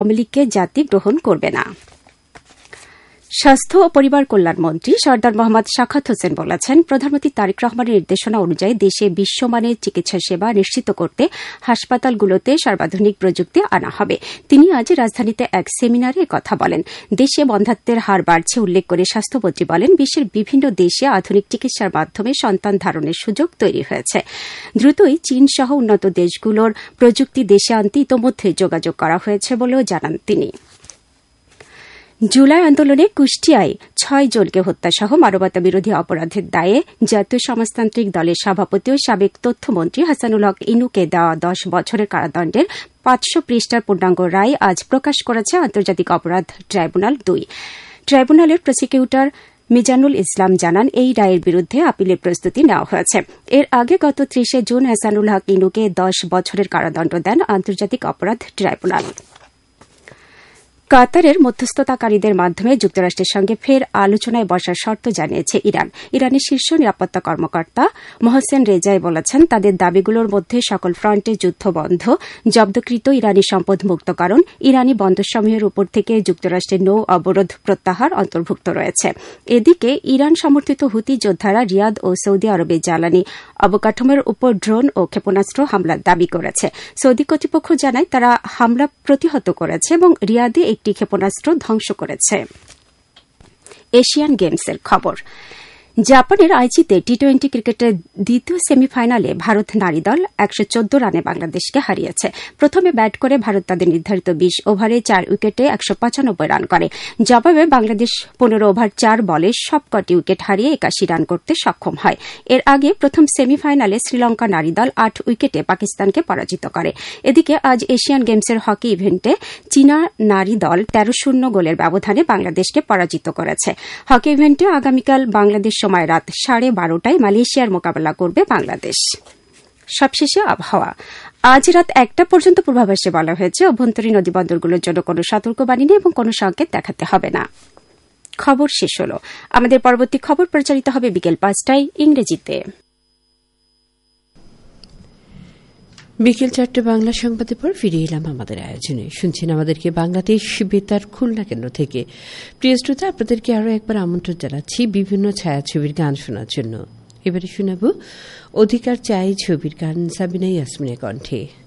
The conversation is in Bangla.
আওয়ামী লীগকে জাতি গ্রহণ করবে না। স্বাস্থ্য ও পরিবার কল্যাণ মন্ত্রী সরদার মোহাম্মদ সাখাওয়াত হোসেন বলেছেন, প্রধানমন্ত্রী তারেক রহমানের নির্দেশনা অনুযায়ী দেশে বিশ্বমানের চিকিৎসা সেবা নিশ্চিত করতে হাসপাতালগুলোতে সর্বাধুনিক প্রযুক্তি আনা হবে। তিনি আজ রাজধানীতে এক সেমিনারে একথা বলেন। দেশে বন্ধ্যাত্বের হার বাড়ছে উল্লেখ করে স্বাস্থ্যমন্ত্রী বলেন, বিশ্বের বিভিন্ন দেশে আধুনিক চিকিৎসার মাধ্যমে সন্তান ধারণের সুযোগ তৈরি হয়েছে। দ্রুতই চীনসহ উন্নত দেশগুলোর প্রযুক্তি দেশে আনতে ইতোমধ্যে যোগাযোগ করা হয়েছে বলেও জানান তিনি। জুলাই আন্দোলনে কুষ্টিয়ায় ৬ জনকে হত্যাসহ মানবতা বিরোধী অপরাধের দায়ে জাতীয় সমাজতান্ত্রিক দলের সভাপতি ও সাবেক তথ্যমন্ত্রী হাসানুল হক ইনুকে দেওয়া ১০ বছরের কারাদণ্ডের ৫০০ পৃষ্ঠার পূর্ণাঙ্গ রায় আজ প্রকাশ করেছে আন্তর্জাতিক অপরাধ ট্রাইব্যুনাল ২। ট্রাইব্যুনালের প্রসিকিউটর মিজানুল ইসলাম জানান, এই রায়ের বিরুদ্ধে আপিলের প্রস্তুতি নেওয়া হয়েছে। এর আগে গত ৩০ জুন হাসানুল হক ইনুকে ১০ বছরের কারাদণ্ড দেন আন্তর্জাতিক অপরাধ ট্রাইব্যুনাল। কাতারের মধ্যস্থতাকারীদের মাধ্যমে যুক্তরাষ্ট্রের সঙ্গে ফের আলোচনায় বসার শর্ত জানিয়েছে ইরান। ইরানের শীর্ষ নিরাপত্তা কর্মকর্তা মোহসেন রেজাই বলেছেন, তাদের দাবিগুলোর মধ্যে সকল ফ্রন্টে যুদ্ধ বন্ধ, জব্দকৃত ইরানি সম্পদ মুক্তকরণ, ইরানি বন্দরসমূহের উপর থেকে যুক্তরাষ্ট্রের নৌ অবরোধ প্রত্যাহার অন্তর্ভুক্ত রয়েছে। এদিকে ইরান সমর্থিত হুতি যোদ্ধারা রিয়াদ ও সৌদি আরবে জ্বালানি অবকাঠামোর উপর ড্রোন ও ক্ষেপণাস্ত্র হামলার দাবি করেছে। সৌদি কর্তৃপক্ষ জানায়, তারা হামলা প্রতিহত করেছে এবং রিয়াদে একটি ক্ষেপণাস্ত্র ধ্বংস করেছে। এশিয়ান গেমসের খবর। জাপানের আইচিতে টি-২০ ক্রিকেটের দ্বিতীয় সেমিফাইনালে ভারত নারী দল ১১৪ রানে বাংলাদেশকে হারিয়েছে। প্রথমে ব্যাট করে ভারত তাদের নির্ধারিত ২০ ওভারে ৪ উইকেটে ১৯৫ রান করে। জবাবে বাংলাদেশ ১৫ ওভার ৪ বলে সবকটি উইকেট হারিয়ে ৮১ রান করতে সক্ষম হয়। এর আগে প্রথম সেমিফাইনালে শ্রীলঙ্কা নারী দল ৮ উইকেটে পাকিস্তানকে পরাজিত করে। এদিকে আজ এশিয়ান গেমসের হকি ইভেন্টে চীনা নারী দল ১৩-০ গোলের ব্যবধানে বাংলাদেশকে পরাজিত করেছে। হকি ইভেন্টে আগামীকাল বাংলাদেশ সময় রাত ১২:৩০ মালয়েশিয়ার মোকাবেলা করবে বাংলাদেশ। সবশেষে আবহাওয়া। আজ রাত ১টা পর্যন্ত পূর্বাভাসে বলা হয়েছে, অভ্যন্তরীণ নদীবন্দরগুলোর জন্য কোনো সতর্কবাণী নেই এবং কোনো সংকেত দেখাতে হবে না। খবর শেষ হল। আমাদের পরবর্তী খবর প্রচারিত হবে বিকেল ৫টায় ইংরেজিতে। বিকেল ৪টে বাংলা সংবাদের পর ফিরে এলাম আমাদের আয়োজনে। শুনছেন আমাদেরকে বাংলাদেশ বেতার খুলনা কেন্দ্র থেকে। প্রিয় শ্রোতা, আপনাদেরকে আরও একবার আমন্ত্রণ জানাচ্ছি বিভিন্ন ছায়াছবির গান শোনার জন্য। এবারে শোনাব অধিকার চাই ছবির গান সাবিনা ইয়াসমিনের কণ্ঠে।